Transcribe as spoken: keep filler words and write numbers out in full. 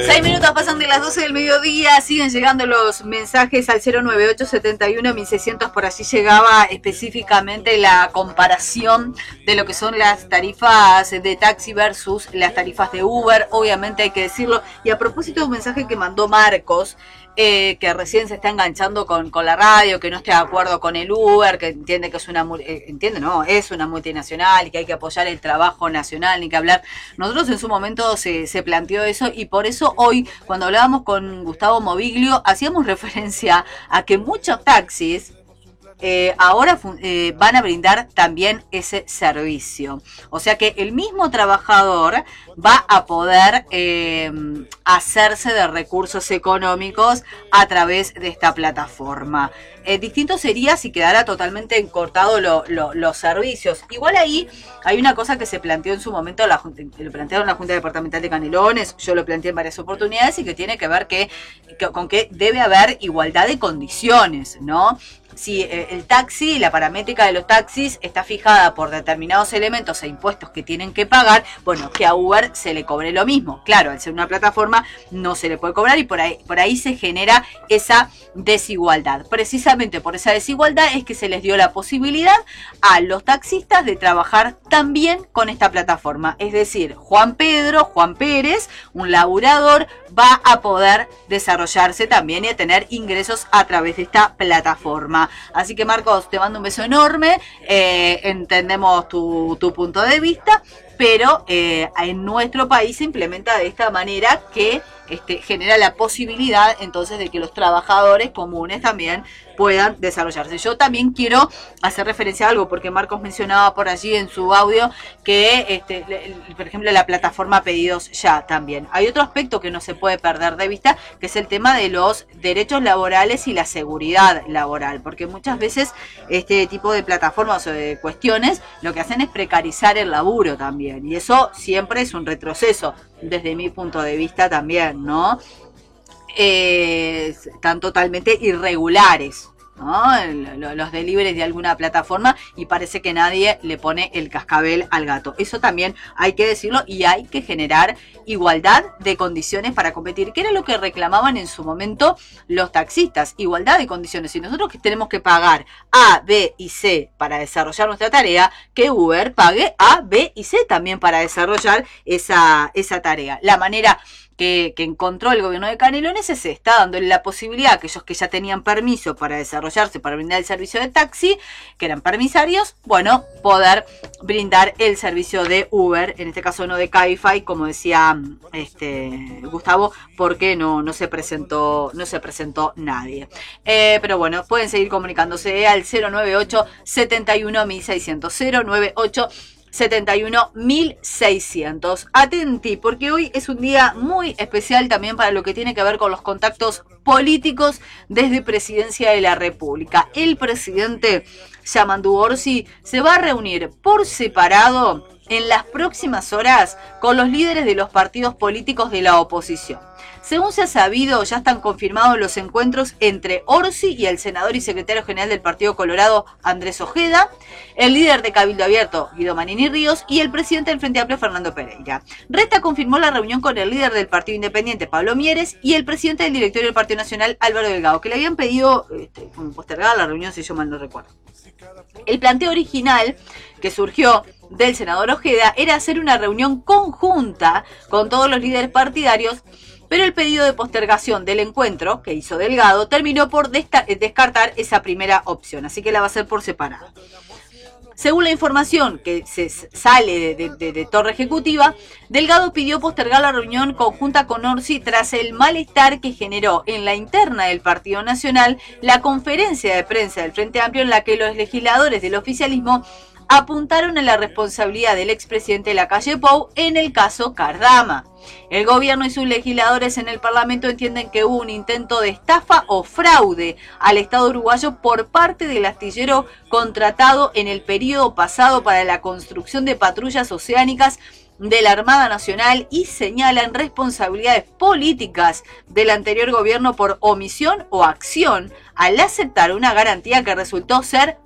Seis minutos pasan de las doce del mediodía, siguen llegando los mensajes al cero nueve ocho setenta y uno mil seiscientos, por allí llegaba específicamente la comparación de lo que son las tarifas de taxi versus las tarifas de Uber, obviamente hay que decirlo, y a propósito de un mensaje que mandó Marcos, eh, que recién se está enganchando con, con la radio, que no está de acuerdo con el Uber, que entiende que es una, eh, entiende, no, es una multinacional y que hay que apoyar el trabajo nacional, ni que hablar. Nosotros en su momento se, se planteó eso y por eso hoy, cuando hablábamos con Gustavo Moviglio, hacíamos referencia a que muchos taxis eh, ahora eh, van a brindar también ese servicio. O sea que el mismo trabajador va a poder eh, hacerse de recursos económicos a través de esta plataforma. Eh, distinto sería si quedara totalmente cortado lo, lo, los servicios. Igual ahí hay una cosa que se planteó en su momento, la, lo plantearon la Junta Departamental de Canelones, yo lo planteé en varias oportunidades y que tiene que ver que, que con que debe haber igualdad de condiciones, ¿no? Si eh, el taxi, la paramétrica de los taxis está fijada por determinados elementos e impuestos que tienen que pagar, bueno, que a Uber se le cobre lo mismo. Claro, al ser una plataforma no se le puede cobrar y por ahí, por ahí se genera esa desigualdad. Precisamente por esa desigualdad es que se les dio la posibilidad a los taxistas de trabajar también con esta plataforma. Es decir, Juan Pedro, Juan Pérez, un laburador, va a poder desarrollarse también y a tener ingresos a través de esta plataforma. Así que Marcos, te mando un beso enorme, eh, entendemos tu, tu punto de vista, pero eh, en nuestro país se implementa de esta manera que este, genera la posibilidad entonces de que los trabajadores comunes también puedan desarrollarse. Yo también quiero hacer referencia a algo, porque Marcos mencionaba por allí en su audio que, este, por ejemplo, la plataforma Pedidos Ya también. Hay otro aspecto que no se puede perder de vista, que es el tema de los derechos laborales y la seguridad laboral, porque muchas veces este tipo de plataformas o de cuestiones lo que hacen es precarizar el laburo también, y eso siempre es un retroceso desde mi punto de vista también, ¿no? Eh, están totalmente irregulares, ¿no? Los deliveries de alguna plataforma y parece que nadie le pone el cascabel al gato. Eso también hay que decirlo y hay que generar igualdad de condiciones para competir, que era lo que reclamaban en su momento los taxistas, igualdad de condiciones. Y nosotros que tenemos que pagar A, B y C para desarrollar nuestra tarea, que Uber pague A, B y C también para desarrollar esa, esa tarea. La manera Que, que encontró el gobierno de Canelones es esta, dándole la posibilidad a aquellos que ya tenían permiso para desarrollarse, para brindar el servicio de taxi, que eran permisarios, bueno, poder brindar el servicio de Uber, en este caso no de Cabify, como decía este Gustavo, porque no, no se presentó, no se presentó nadie. Eh, pero bueno, pueden seguir comunicándose al cero nueve ocho setenta y uno mil seiscientos, cero nueve ocho setenta y uno mil seiscientos. Atenti, porque hoy es un día muy especial también para lo que tiene que ver con los contactos políticos desde Presidencia de la República. El presidente Yamandu Orsi se va a reunir por separado en las próximas horas con los líderes de los partidos políticos de la oposición. Según se ha sabido, ya están confirmados los encuentros entre Orsi y el senador y secretario general del Partido Colorado, Andrés Ojeda, el líder de Cabildo Abierto, Guido Manini Ríos, y el presidente del Frente Amplio, Fernando Pereira. Reta confirmó la reunión con el líder del Partido Independiente, Pablo Mieres, y el presidente del directorio del Partido Nacional, Álvaro Delgado, que le habían pedido este, postergar la reunión, si yo mal no recuerdo. El planteo original que surgió del senador Ojeda era hacer una reunión conjunta con todos los líderes partidarios, pero el pedido de postergación del encuentro que hizo Delgado terminó por descartar esa primera opción, así que la va a hacer por separado. Según la información que se sale de, de, de, de Torre Ejecutiva, Delgado pidió postergar la reunión conjunta con Orsi tras el malestar que generó en la interna del Partido Nacional la conferencia de prensa del Frente Amplio en la que los legisladores del oficialismo apuntaron a la responsabilidad del expresidente de la calle Pou en el caso Cardama. El gobierno y sus legisladores en el Parlamento entienden que hubo un intento de estafa o fraude al Estado uruguayo por parte del astillero contratado en el periodo pasado para la construcción de patrullas oceánicas de la Armada Nacional y señalan responsabilidades políticas del anterior gobierno por omisión o acción al aceptar una garantía que resultó ser